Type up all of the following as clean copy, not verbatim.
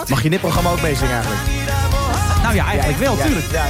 Mag je in dit programma ook meezingen eigenlijk? Nou ja, eigenlijk wel, tuurlijk. Ja.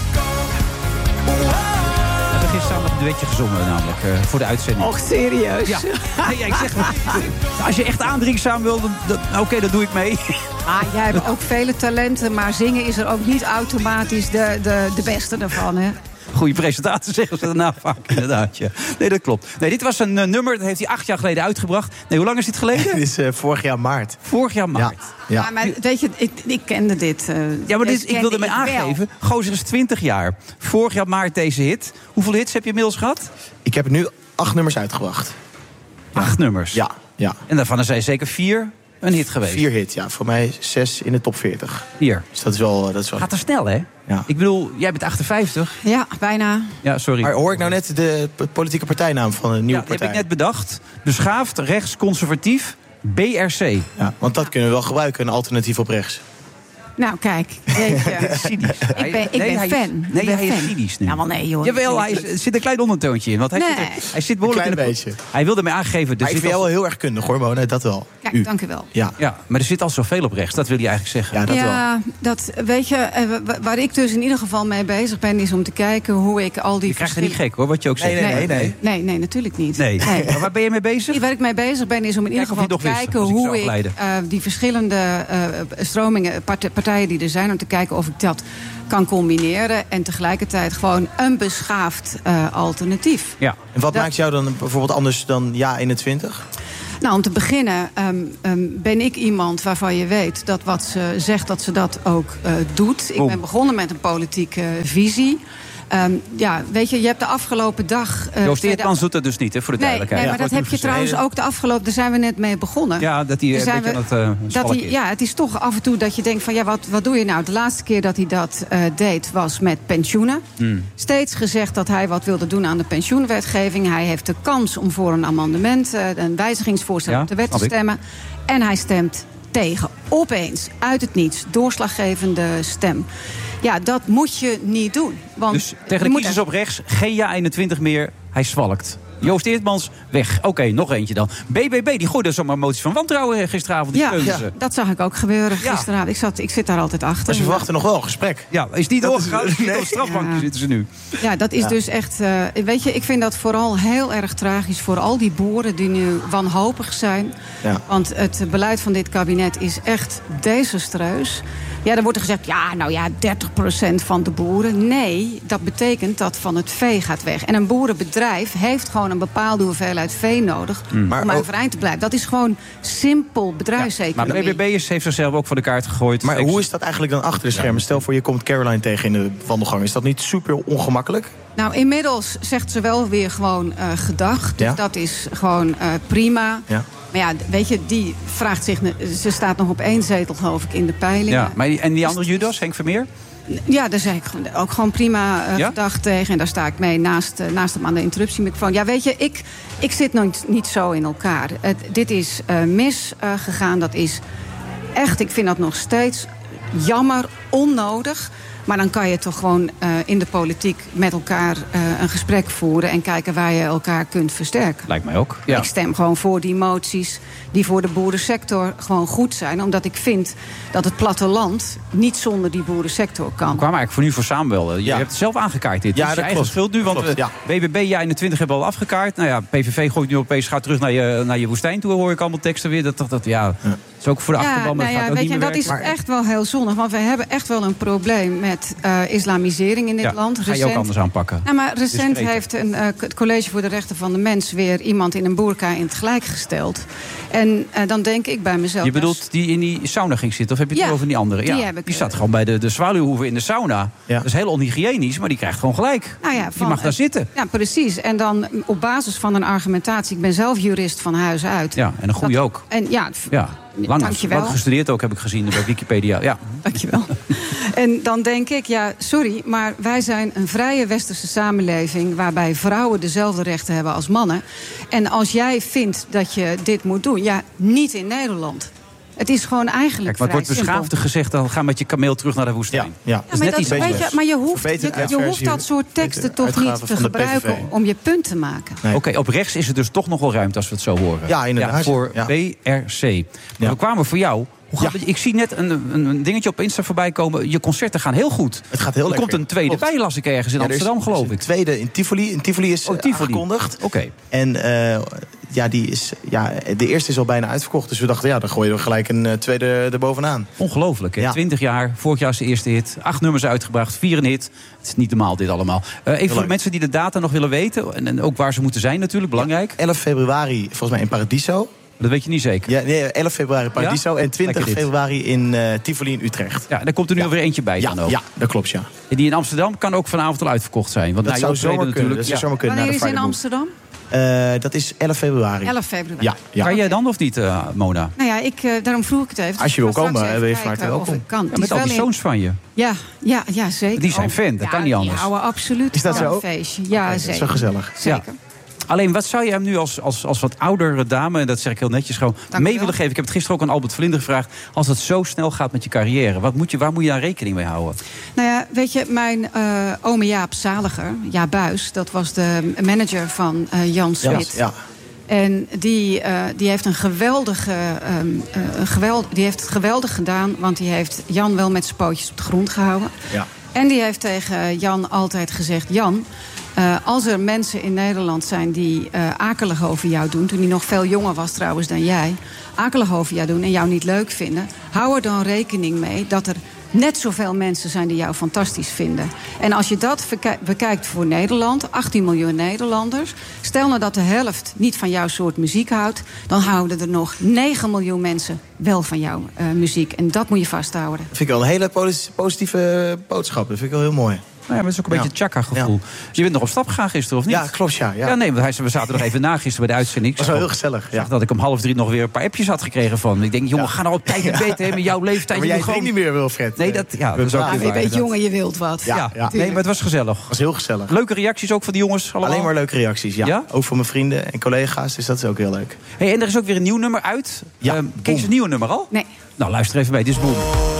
We hebben gisteren nog een duetje gezongen, namelijk, voor de uitzending. Och, serieus? Ja, nee, ik zeg maar, als je echt aandrinkzaam wil, oké, dan doe ik mee. Jij hebt ook vele talenten, maar zingen is er ook niet automatisch de beste ervan, hè? Goeie presentatie, zeggen ze daarna vaak, inderdaad. Ja. Nee, dat klopt. Nee, dit was een nummer, dat heeft hij 8 jaar geleden uitgebracht. Nee, hoe lang is dit geleden? Dit is vorig jaar maart. Vorig jaar maart. Ja. Maar weet je, ik kende dit. Ja, maar ik wilde mij aangeven. Gozer is 20 jaar. Vorig jaar maart deze hit. Hoeveel hits heb je inmiddels gehad? Ik heb nu 8 nummers uitgebracht. 8 nummers? Ja. En daarvan zijn zeker 4 een hit geweest. 4 hits, ja. Voor mij 6 in de top 40. Hier. Dus dat is wel... Gaat er snel, hè? Ja. Ik bedoel, jij bent 58. Ja, bijna. Ja, sorry. Maar hoor ik nou net de politieke partijnaam van een nieuwe dat partij? heb ik net bedacht. Beschaafd, rechts, conservatief, BRC. Ja, want dat kunnen we wel gebruiken, een alternatief op rechts. Nou, kijk. Cynisch. Ik ben fan. Nee, hij is cynisch nu. Nou, wel nee, joh. Jawel, er zit een klein ondertoontje in. Want hij zit behoorlijk een klein in beetje. Hij wilde mij aangeven... Maar ik vind jou wel heel erg kundig, hoor, Mona. Dat wel. Kijk, dank u wel. Ja, maar er zit al zoveel op rechts. Dat wil je eigenlijk zeggen. Ja, dat wel. Ja, dat weet je, waar ik dus in ieder geval mee bezig ben, is om te kijken hoe ik al die Je krijgt er niet gek, hoor, wat je ook zegt. Nee, natuurlijk niet. Nee. Maar waar ben je mee bezig? Waar ik mee bezig ben, is om in ieder geval te kijken hoe ik die verschillende stromingen, partijen die er zijn, om te kijken of ik dat kan combineren en tegelijkertijd gewoon een beschaafd alternatief. Ja. En wat maakt jou dan bijvoorbeeld anders dan Ja21? Nou, om te beginnen ben ik iemand waarvan je weet dat wat ze zegt, dat ze dat ook doet. Ik ben begonnen met een politieke visie. Weet je hebt de afgelopen dag... Joost Eertmans doet dat dus niet, hè, voor de duidelijkheid. Nee, maar dat heb je trouwens ook de afgelopen... Daar zijn we net mee begonnen. Ja, dat hij een beetje aan het schalk is. Ja, het is toch af en toe dat je denkt van... ja, wat doe je nou? De laatste keer dat hij dat deed was met pensioenen. Steeds gezegd dat hij wat wilde doen aan de pensioenwetgeving. Hij heeft de kans om voor een amendement... een wijzigingsvoorstel op de wet te stemmen. En hij stemt tegen. Opeens, uit het niets, doorslaggevende stem. Ja, dat moet je niet doen. Want dus tegen de kiezers op rechts, geen Ja21 meer, hij zwalkt. Joost Eertmans, weg. Oké, nog eentje dan. BBB, die gooide zomaar moties van wantrouwen gisteravond. Ja, dat zag ik ook gebeuren gisteravond. Ik zit daar altijd achter. Maar ze verwachten nog wel een gesprek. Ja, is niet doorgegaan. Op de strafbankje zitten ze nu. Ja, dat is dus echt... weet je, ik vind dat vooral heel erg tragisch voor al die boeren die nu wanhopig zijn. Ja. Want het beleid van dit kabinet is echt desastreus. Ja, dan wordt er gezegd, 30% van de boeren. Nee, dat betekent dat van het vee gaat weg. En een boerenbedrijf heeft gewoon een bepaalde hoeveelheid vee nodig... om overeind te blijven. Dat is gewoon simpel bedrijfseconomie. Maar de BBB heeft zichzelf ook voor de kaart gegooid. Maar hoe is dat eigenlijk dan achter de schermen? Stel voor, je komt Caroline tegen in de wandelgang. Is dat niet super ongemakkelijk? Nou, inmiddels zegt ze wel weer gewoon gedag. Dus dat is gewoon prima. Ja. Maar ja, weet je, die vraagt zich... Ze staat nog op 1 zetel, geloof ik, in de peilingen. Ja, maar en die andere Judas, Henk Vermeer? Ja, daar zeg ik ook gewoon prima gedag tegen. En daar sta ik mee naast hem aan de interruptiemicrofoon. Ja, weet je, ik zit niet zo in elkaar. Dit is misgegaan. Dat is echt, ik vind dat nog steeds jammer, onnodig... Maar dan kan je toch gewoon in de politiek met elkaar een gesprek voeren... en kijken waar je elkaar kunt versterken. Lijkt mij ook. Ja. Ik stem gewoon voor die moties die voor de boerensector gewoon goed zijn. Omdat ik vind dat het platteland niet zonder die boerensector kan. We kwamen eigenlijk voor nu voor Samuel. Je hebt het zelf aangekaart dit. Ja, dat is je eigen schuld nu. Want BBB, Ja21 hebben al afgekaart. Nou ja, PVV gooit nu opeens, gaat terug naar je woestijn toe. Hoor ik allemaal teksten weer. Dat is ook voor de achterban. Nou ja, weet je, dat is echt wel heel zonnig. Want we hebben echt wel een probleem met islamisering in dit land. Ga je ook anders aanpakken? Nou, maar recent heeft het College voor de Rechten van de Mens... weer iemand in een boerka in het gelijk gesteld. En dan denk ik bij mezelf... Je bedoelt die in die sauna ging zitten? Of heb je het over die andere? Die staat gewoon bij de zwaluwhoeven in de sauna. Ja. Dat is heel onhygiënisch, maar die krijgt gewoon gelijk. Nou ja, die mag daar zitten. Ja, precies. En dan op basis van een argumentatie... Ik ben zelf jurist van huis uit. Ja, en een goede ook. En lang gestudeerd ook, heb ik gezien bij Wikipedia. Ja. Dankjewel. En dan denk ik, sorry, maar wij zijn een vrije westerse samenleving... waarbij vrouwen dezelfde rechten hebben als mannen. En als jij vindt dat je dit moet doen, niet in Nederland... Het is gewoon eigenlijk maar het wordt beschaafd gezegd, dan ga met je kameel terug naar de woestijn. Maar je hoeft dat soort teksten toch niet te gebruiken om je punt te maken. Nee. Oké, op rechts is er dus toch nog wel ruimte als we het zo horen. Ja, inderdaad. Voor BRC. Maar we kwamen voor jou Ik zie net een dingetje op Insta voorbij komen. Je concerten gaan heel goed. Het gaat heel lekker. Er komt een tweede bij, las ik ergens in Amsterdam, geloof ik. Een tweede in Tivoli. In Tivoli is aangekondigd. Oké. En de eerste is al bijna uitverkocht. Dus we dachten, dan gooien we gelijk een tweede erbovenaan. Ongelooflijk, hè? Ja. 20 jaar, vorig jaar is de eerste hit. 8 nummers uitgebracht, 4 een hit. Het is niet normaal, dit allemaal. Even voor de mensen die de data nog willen weten. En ook waar ze moeten zijn natuurlijk, belangrijk. 11 februari, volgens mij in Paradiso. Dat weet je niet zeker. Ja, nee, 11 februari Paradiso en 20 februari in Tivoli in Utrecht. Ja, daar komt er nu alweer eentje bij dan ook. Ja, dat klopt, ja. En die in Amsterdam kan ook vanavond al uitverkocht zijn. Want dat zou zomaar kunnen. Dat zou zomaar kunnen. Wanneer is in Amsterdam? Dat is 11 februari. 11 februari. Ja. Kan jij dan of niet, Mona? Nou ja, daarom vroeg ik het even. Als je wil komen, ben je van harte welkom. Ja, met al die zoons van je. Ja, zeker. Die zijn fan, dat kan niet anders. Die houden absoluut van een feestje. Ja, zeker. Dat is wel gezellig. Zeker. Ja. Alleen, wat zou je hem nu als wat oudere dame, en dat zeg ik heel netjes gewoon, mee willen geven? Ik heb het gisteren ook aan Albert Vlinder gevraagd. Als het zo snel gaat met je carrière, waar moet je daar rekening mee houden? Nou ja, weet je, mijn ome Jaap Zaliger, Jaap Buis, dat was de manager van Jan Smit. Ja. En die heeft die heeft het geweldig gedaan, want die heeft Jan wel met zijn pootjes op de grond gehouden. Ja. En die heeft tegen Jan altijd gezegd: Jan, als er mensen in Nederland zijn die akelig over jou doen, toen hij nog veel jonger was trouwens dan jij, akelig over jou doen en jou niet leuk vinden, hou er dan rekening mee dat er net zoveel mensen zijn die jou fantastisch vinden. En als je dat bekijkt voor Nederland, 18 miljoen Nederlanders, stel nou dat de helft niet van jouw soort muziek houdt, dan houden er nog 9 miljoen mensen wel van jouw muziek. En dat moet je vasthouden. Dat vind ik wel een hele positieve boodschap. Dat vind ik wel heel mooi. Nou ja, maar het is ook een beetje het Chaka-gevoel. Ja. Je bent nog op stap gegaan gisteren, of niet? Ja, klopt, ja. Ja, nee, we zaten nog even na gisteren bij de uitzending. Dat was wel heel gezellig. Ik zag dat ik om 2:30 nog weer een paar appjes had gekregen van. Ik denk, jongen, ga nou op tijd beter met jouw leeftijd. Maar jij gewoon niet meer, Wilfred. Nee, dat is ook je weet, jongen, je wilt wat. Ja. Nee, maar het was gezellig. Het was heel gezellig. Leuke reacties ook van die jongens allemaal? Alleen maar leuke reacties, ja. Ook van mijn vrienden en collega's, dus dat is ook heel leuk. Hey, en er is ook weer een nieuw nummer uit. Ja, ken je het nieuwe nummer al? Nee. Nou, luister even mee. Dit is Boom.